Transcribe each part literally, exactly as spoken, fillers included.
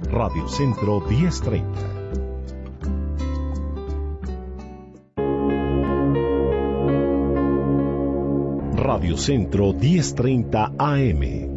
Radio Centro diez treinta. Radio Centro diez treinta A M.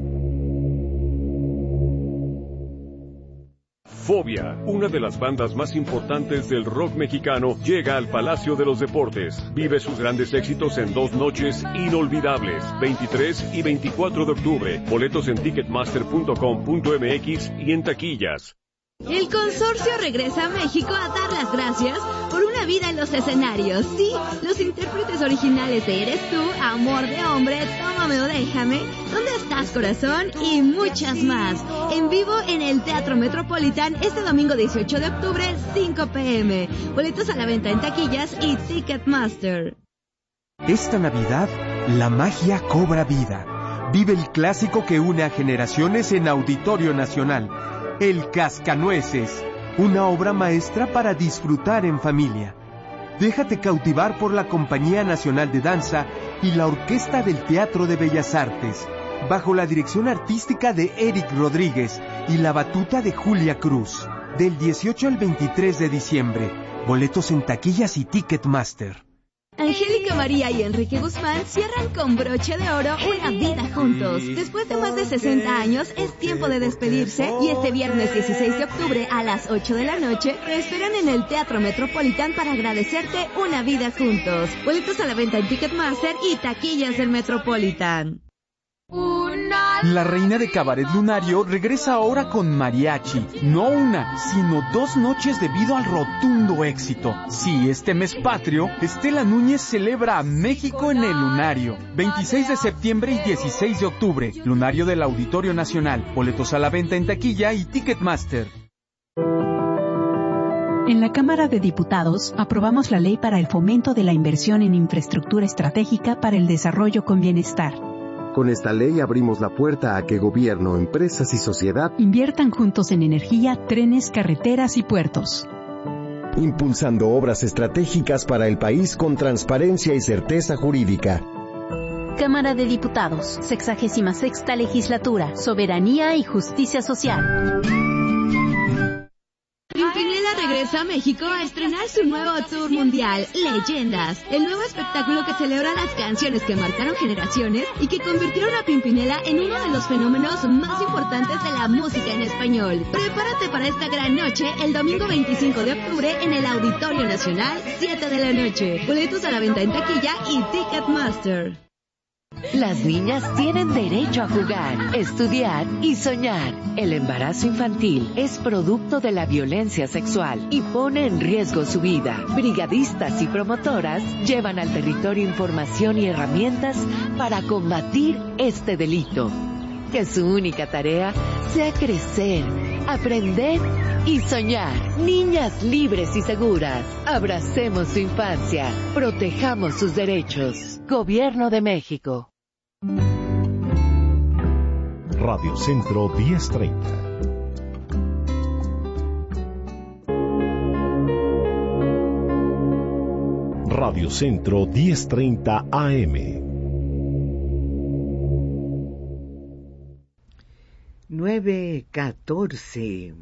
Fobia, una de las bandas más importantes del rock mexicano, llega al Palacio de los Deportes. Vive sus grandes éxitos en dos noches inolvidables, veintitrés y veinticuatro de octubre. Boletos en ticketmaster punto com punto m x y en taquillas. El consorcio regresa a México a dar las gracias por una vida en los escenarios. Sí, los intérpretes originales de Eres Tú, Amor de Hombre, Tómame o Déjame, ¿Dónde estás, corazón? Y muchas más. En vivo en el Teatro Metropolitan este domingo dieciocho de octubre, cinco p m Boletos a la venta en taquillas y Ticketmaster. Esta Navidad, la magia cobra vida. Vive el clásico que une a generaciones en Auditorio Nacional. El Cascanueces, una obra maestra para disfrutar en familia. Déjate cautivar por la Compañía Nacional de Danza y la Orquesta del Teatro de Bellas Artes, bajo la dirección artística de Eric Rodríguez y la batuta de Julia Cruz. Del dieciocho al veintitrés de diciembre, boletos en taquillas y Ticketmaster. Angélica María y Enrique Guzmán cierran con broche de oro una vida juntos. Después de más de sesenta años, es tiempo de despedirse y este viernes dieciséis de octubre a las ocho de la noche te esperan en el Teatro Metropolitan para agradecerte una vida juntos. Boletos a la venta en Ticketmaster y taquillas del Metropolitan. La reina de Cabaret Lunario regresa ahora con mariachi. No una, sino dos noches debido al rotundo éxito. Sí, este mes patrio, Estela Núñez celebra a México en el Lunario. veintiséis de septiembre y dieciséis de octubre. Lunario del Auditorio Nacional. Boletos a la venta en taquilla y Ticketmaster. En la Cámara de Diputados aprobamos la ley para el fomento de la inversión en infraestructura estratégica para el desarrollo con bienestar. Con esta ley abrimos la puerta a que gobierno, empresas y sociedad inviertan juntos en energía, trenes, carreteras y puertos. Impulsando obras estratégicas para el país con transparencia y certeza jurídica. Cámara de Diputados, sexagésima sexta Legislatura, Soberanía y Justicia Social. Pimpinela regresa a México a estrenar su nuevo tour mundial, Leyendas, el nuevo espectáculo que celebra las canciones que marcaron generaciones y que convirtieron a Pimpinela en uno de los fenómenos más importantes de la música en español. Prepárate para esta gran noche el domingo veinticinco de octubre en el Auditorio Nacional, siete de la noche. Boletos a la venta en taquilla y Ticketmaster. Las niñas tienen derecho a jugar, estudiar y soñar. El embarazo infantil es producto de la violencia sexual y pone en riesgo su vida. Brigadistas y promotoras llevan al territorio información y herramientas para combatir este delito. Que su única tarea sea crecer, aprender y soñar. Niñas libres y seguras. Abracemos su infancia. Protejamos sus derechos. Gobierno de México. Radio Centro diez treinta. Radio Centro diez treinta A M. nueve catorce.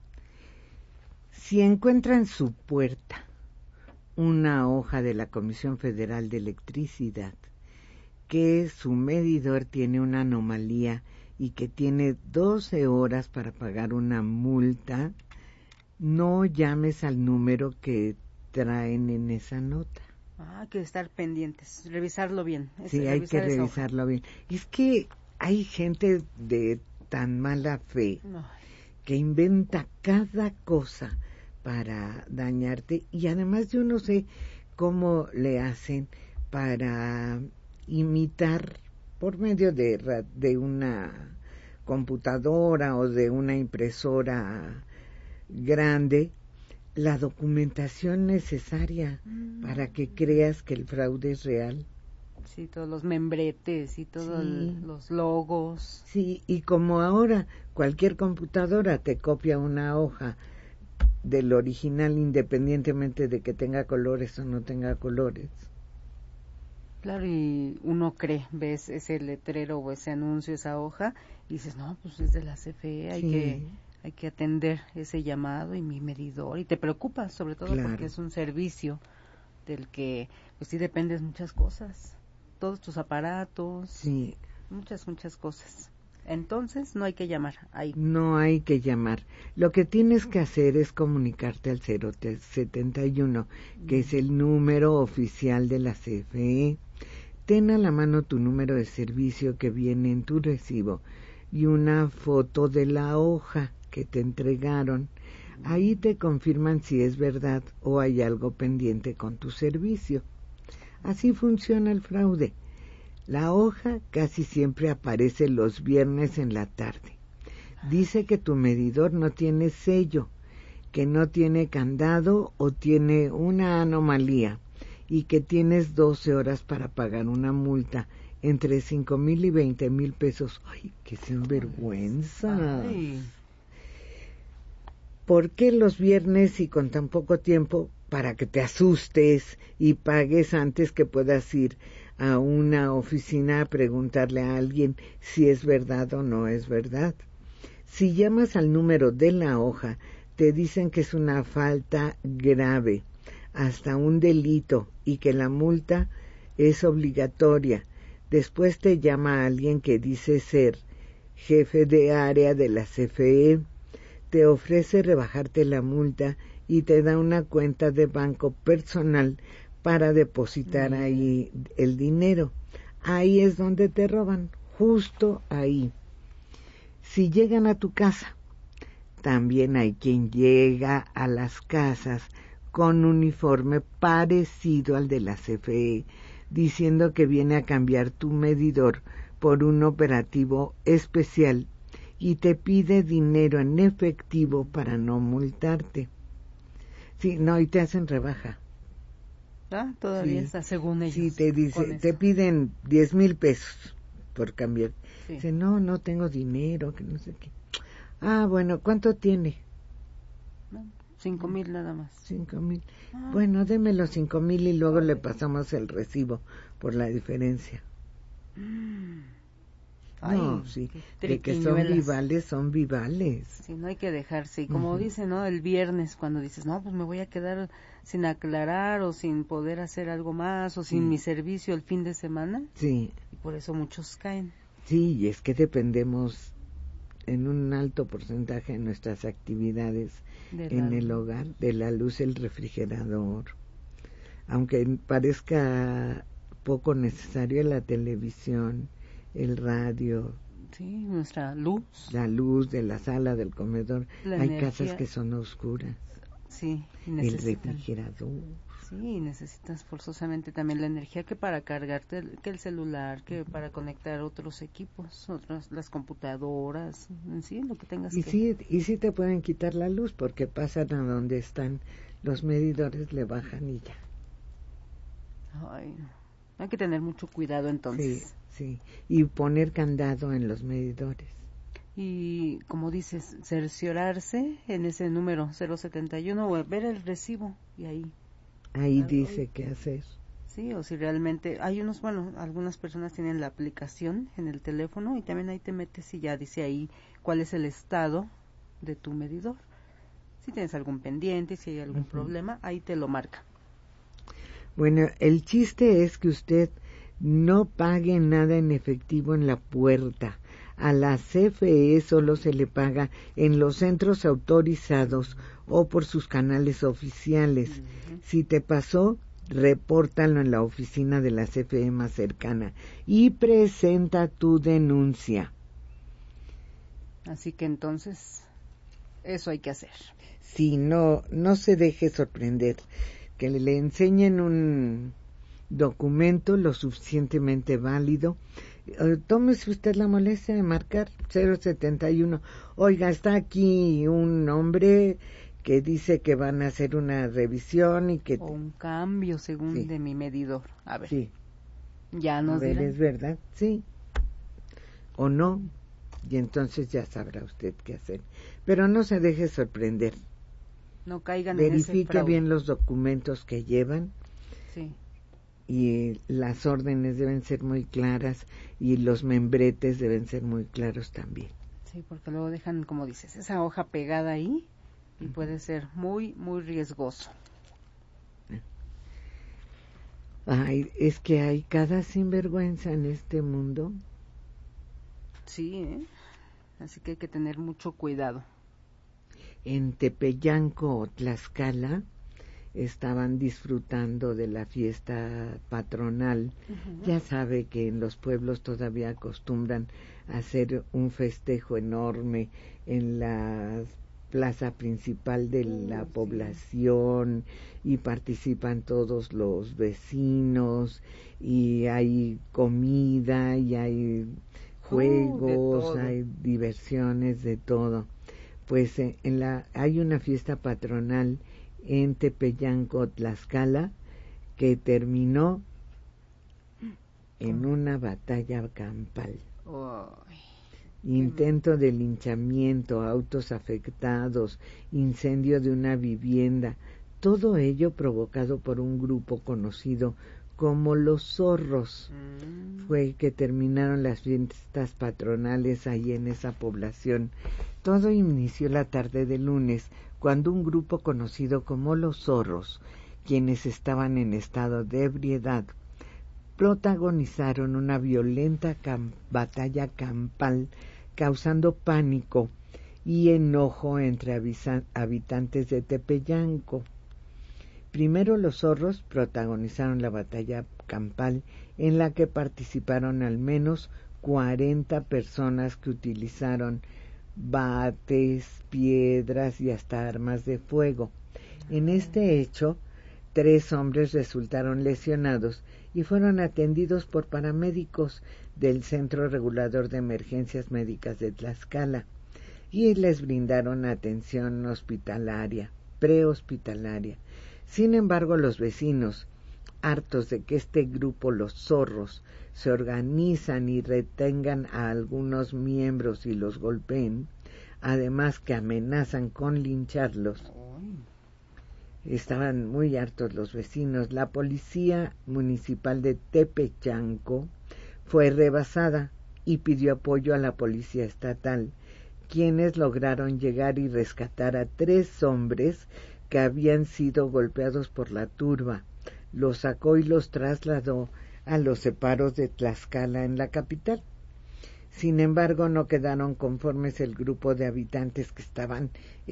Si encuentra en su puerta una hoja de la Comisión Federal de Electricidad que su medidor tiene una anomalía y que tiene doce horas para pagar una multa, no llames al número que traen en esa nota. Ah, hay que estar pendientes, revisarlo bien. Es, sí, hay que revisarlo bien. Es que hay gente de tan mala fe no. que inventa cada cosa para dañarte, y además yo no sé cómo le hacen para imitar por medio de, de una computadora o de una impresora grande la documentación necesaria mm. para que creas que el fraude es real. Sí, todos los membretes y todos sí. los logos. Sí, y como ahora cualquier computadora te copia una hoja del original independientemente de que tenga colores o no tenga colores. Claro, y uno cree, ves ese letrero o ese anuncio, esa hoja, y dices, no, pues es de la C F E, hay sí. que hay que atender ese llamado y mi medidor, y te preocupa sobre todo claro. porque es un servicio del que pues sí dependes muchas cosas, todos tus aparatos, sí. muchas, muchas cosas. Entonces no hay que llamar ahí. No hay que llamar. Lo que tienes que hacer es comunicarte al cero setenta y uno, que es el número oficial de la C F E. Ten a la mano tu número de servicio que viene en tu recibo y una foto de la hoja que te entregaron. Ahí te confirman si es verdad o hay algo pendiente con tu servicio. Así funciona el fraude. La hoja casi siempre aparece los viernes en la tarde. Dice que tu medidor no tiene sello, que no tiene candado o tiene una anomalía y que tienes doce horas para pagar una multa entre cinco mil y veinte mil pesos. ¡Ay, qué sinvergüenza! Ay. ¿Por qué los viernes y con tan poco tiempo? Para que te asustes y pagues antes que puedas ir a una oficina a preguntarle a alguien si es verdad o no es verdad. Si llamas al número de la hoja, te dicen que es una falta grave, hasta un delito, y que la multa es obligatoria. Después te llama alguien que dice ser jefe de área de la C F E, te ofrece rebajarte la multa y te da una cuenta de banco personal para depositar ahí el dinero. Ahí es donde te roban, justo ahí. Si llegan a tu casa, también hay quien llega a las casas con uniforme parecido al de la C F E, diciendo que viene a cambiar tu medidor por un operativo especial y te pide dinero en efectivo para no multarte. Sí, no, y te hacen rebaja. Ah, todavía sí, está según ellos. Sí, te dice, te piden diez mil pesos por cambiar. Sí. Dice, no, no tengo dinero, que no sé qué. Ah, bueno, ¿cuánto tiene? No, cinco mil nada más. Cinco mil. Ah. Bueno, deme los cinco mil y luego le pasamos el recibo por la diferencia. Mm. Ay, no, sí, de que son vivales, son vivales. Sí, no hay que dejarse. Y como uh-huh. dice, ¿no? El viernes, cuando dices, no, pues me voy a quedar sin aclarar o sin poder hacer algo más o sin sí. mi servicio el fin de semana. Sí. Y por eso muchos caen. Sí, y es que dependemos en un alto porcentaje de nuestras actividades en el hogar, de la luz, el refrigerador. Aunque parezca poco necesario, la televisión, el radio, sí, nuestra luz, la luz de la sala, del comedor, la hay energía. Casas que son oscuras, sí, el refrigerador, sí, necesitas forzosamente también la energía que para cargarte, que el celular, que para conectar otros equipos, otras, las computadoras, en sí, lo que tengas y que... sí, y sí te pueden quitar la luz porque pasan a donde están los medidores, le bajan y ya. Ay, hay que tener mucho cuidado entonces. Sí. Sí, y poner candado en los medidores. Y como dices, cerciorarse en ese número cero setenta y uno o ver el recibo y ahí. Ahí algo, dice qué hacer. Sí, o si realmente hay unos, bueno, algunas personas tienen la aplicación en el teléfono y también ahí te metes y ya dice ahí cuál es el estado de tu medidor. Si tienes algún pendiente, si hay algún uh-huh. problema, ahí te lo marca. Bueno, el chiste es que usted no pague nada en efectivo en la puerta. A la C F E solo se le paga en los centros autorizados o por sus canales oficiales. Uh-huh. Si te pasó, repórtalo en la oficina de la C F E más cercana y presenta tu denuncia. Así que entonces, eso hay que hacer. Sí, no, no se deje sorprender. Que le enseñen un documento lo suficientemente válido. Uh, tómese usted la molestia de marcar cero setenta y uno. Oiga, está aquí un hombre que dice que van a hacer una revisión y que... O un cambio según sí. de mi medidor. A ver. Sí. Ya nos a ver, dirán. ¿es verdad? Sí. O no. Y entonces ya sabrá usted qué hacer. Pero no se deje sorprender. No caigan Verifique en ese fraude. bien los documentos que llevan. Sí. Y las órdenes deben ser muy claras y los membretes deben ser muy claros también. Sí, porque luego dejan, como dices, esa hoja pegada ahí y puede ser muy, muy riesgoso. Ay, es que hay cada sinvergüenza en este mundo. Sí, ¿eh? Así que hay que tener mucho cuidado. En Tepeyanco, Tlaxcala, estaban disfrutando de la fiesta patronal. Uh-huh. Ya sabe que en los pueblos todavía acostumbran a hacer un festejo enorme en la plaza principal de uh, la población, sí. Y participan todos los vecinos y hay comida y hay juegos, uh, hay diversiones, de todo. Pues eh, en la hay una fiesta patronal en Tepeyanco, Tlaxcala, que terminó en una batalla campal. Oh. Intento de linchamiento, autos afectados, incendio de una vivienda, todo ello provocado por un grupo conocido como los Zorros. Mm. Fue que terminaron las fiestas patronales ahí en esa población. Todo inició la tarde del lunes, cuando un grupo conocido como los Zorros, quienes estaban en estado de ebriedad, protagonizaron una violenta cam- batalla campal, causando pánico y enojo entre avisa- habitantes de Tepeyanco. Primero los Zorros protagonizaron la batalla campal, en la que participaron al menos cuarenta personas que utilizaron bates, piedras y hasta armas de fuego. En este hecho, tres hombres resultaron lesionados y fueron atendidos por paramédicos del Centro Regulador de Emergencias Médicas de Tlaxcala y les brindaron atención hospitalaria, prehospitalaria. Sin embargo, los vecinos, hartos de que este grupo, los Zorros, se organizan y retengan a algunos miembros y los golpeen, además que amenazan con lincharlos. Estaban muy hartos los vecinos. La policía municipal de Tepeyanco fue rebasada y pidió apoyo a la policía estatal, quienes lograron llegar y rescatar a tres hombres que habían sido golpeados por la turba. Los sacó y los trasladó a los separos de Tlaxcala, en la capital. Sin embargo, no quedaron conformes el grupo de habitantes, que estaban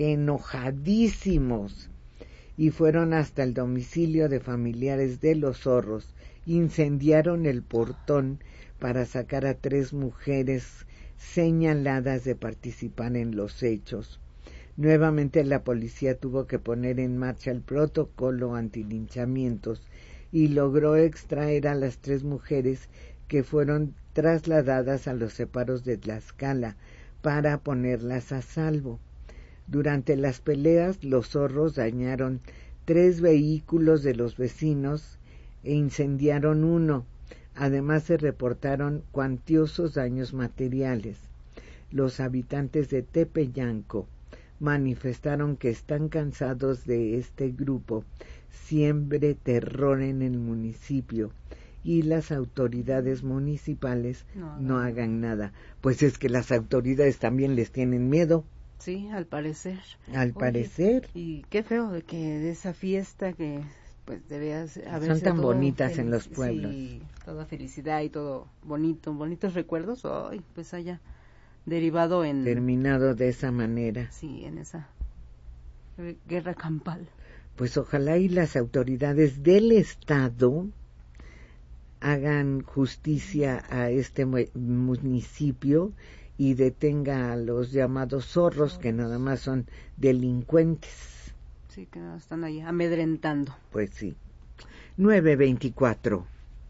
enojadísimos, y fueron hasta el domicilio de familiares de los Zorros, incendiaron el portón para sacar a tres mujeres señaladas de participar en los hechos. Nuevamente la policía tuvo que poner en marcha el protocolo antilinchamientos y logró extraer a las tres mujeres, que fueron trasladadas a los separos de Tlaxcala para ponerlas a salvo. Durante las peleas, los Zorros dañaron tres vehículos de los vecinos e incendiaron uno. Además, se reportaron cuantiosos daños materiales. Los habitantes de Tepeyanco manifestaron que están cansados de este grupo, siembre terror en el municipio, y las autoridades municipales no, no, no hagan nada. Pues es que las autoridades también les tienen miedo. Sí, al parecer. Al Oye, parecer. Y qué feo de que de esa fiesta que pues debía haber. Son tan bonitas feliz, en los pueblos. Sí, toda felicidad y todo bonito, bonitos recuerdos. Ay, pues haya derivado en. Terminado de esa manera. Sí, en esa guerra campal. Pues ojalá y las autoridades del estado hagan justicia a este municipio y detenga a los llamados zorros, que nada más son delincuentes. Sí, que no están ahí amedrentando. Pues sí. nueve veinticuatro.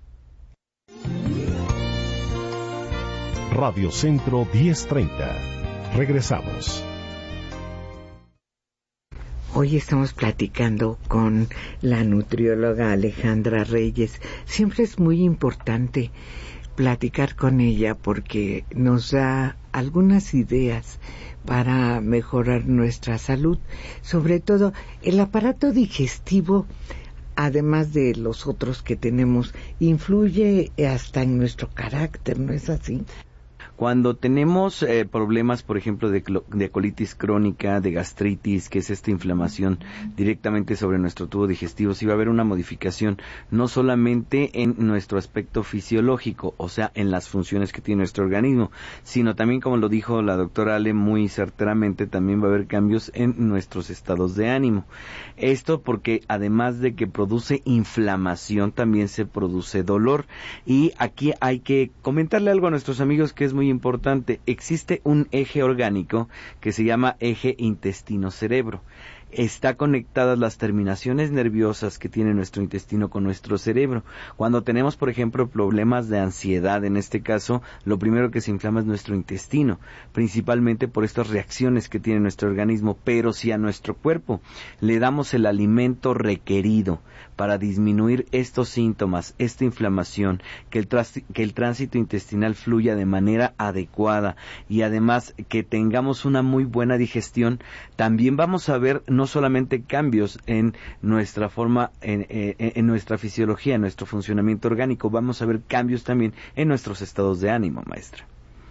Radio Centro diez treinta. Regresamos. Hoy estamos platicando con la nutrióloga Alejandra Reyes. Siempre es muy importante platicar con ella porque nos da algunas ideas para mejorar nuestra salud. Sobre todo, el aparato digestivo, además de los otros que tenemos, influye hasta en nuestro carácter, ¿no es así? Cuando tenemos eh, problemas, por ejemplo, de, de colitis crónica, de gastritis, que es esta inflamación directamente sobre nuestro tubo digestivo, sí va a haber una modificación, no solamente en nuestro aspecto fisiológico, o sea, en las funciones que tiene nuestro organismo, sino también, como lo dijo la doctora Ale muy certeramente, también va a haber cambios en nuestros estados de ánimo. Esto porque además de que produce inflamación, también se produce dolor. Y aquí hay que comentarle algo a nuestros amigos que es muy importante. Existe un eje orgánico que se llama eje intestino-cerebro. Está conectadas las terminaciones nerviosas que tiene nuestro intestino con nuestro cerebro. Cuando tenemos, por ejemplo, problemas de ansiedad, en este caso, lo primero que se inflama es nuestro intestino, principalmente por estas reacciones que tiene nuestro organismo. Pero si a nuestro cuerpo le damos el alimento requerido para disminuir estos síntomas, esta inflamación, que el, tras- que el tránsito intestinal fluya de manera adecuada y además que tengamos una muy buena digestión, también vamos a ver no solamente cambios en nuestra forma, en, en, en nuestra fisiología, en nuestro funcionamiento orgánico, vamos a ver cambios también en nuestros estados de ánimo, maestra.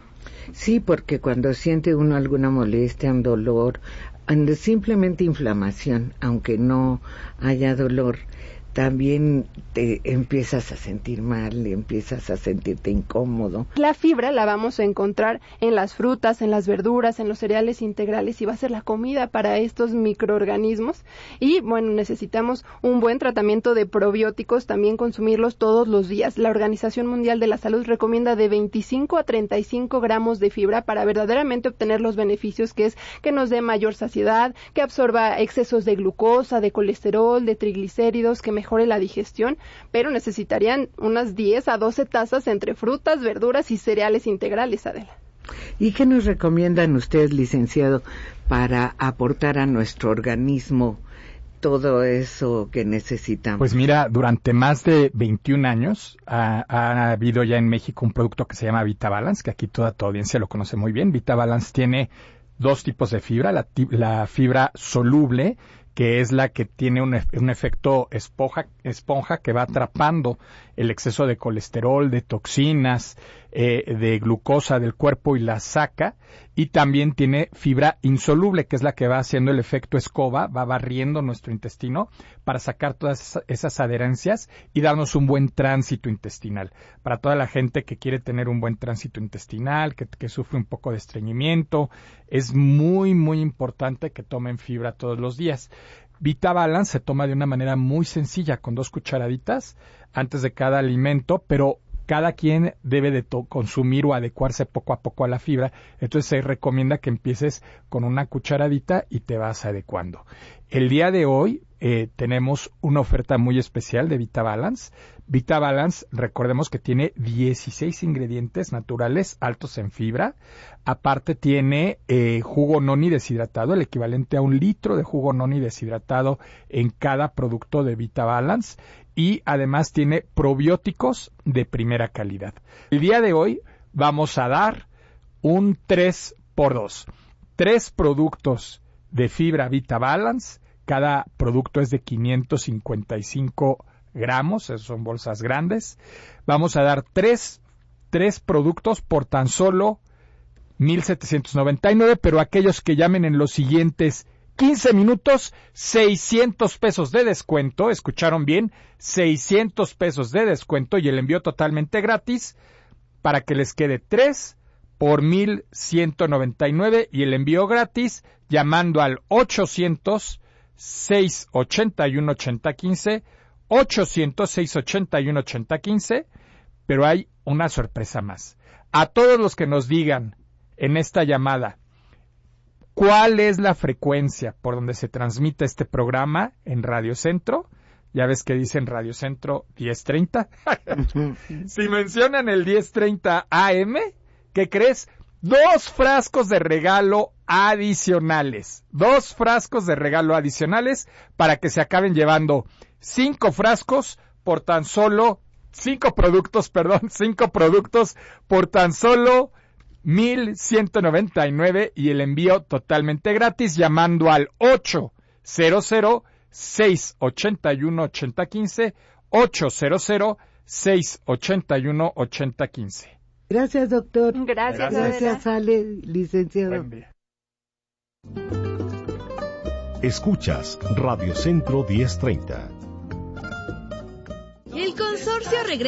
Sí, porque cuando siente uno alguna molestia, un dolor, simplemente inflamación, aunque no haya dolor, también te empiezas a sentir mal, empiezas a sentirte incómodo. La fibra la vamos a encontrar en las frutas, en las verduras, en los cereales integrales y va a ser la comida para estos microorganismos. Y bueno, necesitamos un buen tratamiento de probióticos, también consumirlos todos los días. La Organización Mundial de la Salud recomienda de veinticinco a treinta y cinco gramos de fibra para verdaderamente obtener los beneficios que es que nos dé mayor saciedad, que absorba excesos de glucosa, de colesterol, de triglicéridos, que mejore la digestión, pero necesitarían unas diez a doce tazas entre frutas, verduras y cereales integrales, Adela. ¿Y qué nos recomiendan ustedes, licenciado, para aportar a nuestro organismo todo eso que necesitamos? Pues mira, durante más de veintiún años ha, ha habido ya en México un producto que se llama VitaBalance, que aquí toda tu audiencia lo conoce muy bien. VitaBalance tiene dos tipos de fibra, la, la fibra soluble, que es la que tiene un, un efecto esponja, esponja que va atrapando el exceso de colesterol, de toxinas, eh, de glucosa del cuerpo y la saca. Y también tiene fibra insoluble, que es la que va haciendo el efecto escoba, va barriendo nuestro intestino para sacar todas esas, esas adherencias y darnos un buen tránsito intestinal. Para toda la gente que quiere tener un buen tránsito intestinal, que, que sufre un poco de estreñimiento, es muy, muy importante que tomen fibra todos los días. VitaBalance se toma de una manera muy sencilla, con dos cucharaditas antes de cada alimento, pero cada quien debe de to- consumir o adecuarse poco a poco a la fibra. Entonces se recomienda que empieces con una cucharadita y te vas adecuando. El día de hoy eh, tenemos una oferta muy especial de VitaBalance. VitaBalance, recordemos que tiene dieciséis ingredientes naturales altos en fibra. Aparte tiene eh, jugo noni deshidratado, el equivalente a un litro de jugo noni deshidratado en cada producto de VitaBalance. Y además tiene probióticos de primera calidad. El día de hoy vamos a dar un tres por dos. Tres productos de fibra VitaBalance. Cada producto es de quinientos cincuenta y cinco gramos, esas son bolsas grandes. Vamos a dar tres, tres productos por tan solo mil setecientos noventa y nueve, pero aquellos que llamen en los siguientes quince minutos, seiscientos pesos de descuento, escucharon bien, seiscientos pesos de descuento y el envío totalmente gratis para que les quede tres por mil ciento noventa y nueve y el envío gratis llamando al ochocientos, seiscientos ochenta y uno, ochenta quince, ochocientos, seiscientos ochenta y uno, ochenta quince, pero hay una sorpresa más. A todos los que nos digan en esta llamada ¿cuál es la frecuencia por donde se transmite este programa en Radio Centro? Ya ves que dicen Radio Centro diez treinta. Si mencionan el diez treinta A M, ¿qué crees? Dos frascos de regalo adicionales. Dos frascos de regalo adicionales para que se acaben llevando cinco frascos por tan solo, cinco productos, perdón, cinco productos por tan solo mil ciento noventa y nueve y el envío totalmente gratis llamando al ochocientos, seiscientos ochenta y uno, ochenta quince, ochocientos, seiscientos ochenta y uno, ochenta quince. Gracias, doctor. Gracias, Gracias, Ale, licenciado. Buen día. Escuchas Radio Centro diez treinta. El consorcio regresa